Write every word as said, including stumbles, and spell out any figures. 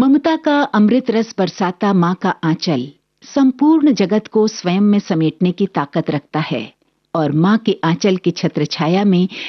ममता का अमृत रस बरसाता माँ का आंचल संपूर्ण जगत को स्वयं में समेटने की ताकत रखता है और माँ के आंचल की छत्र छाया में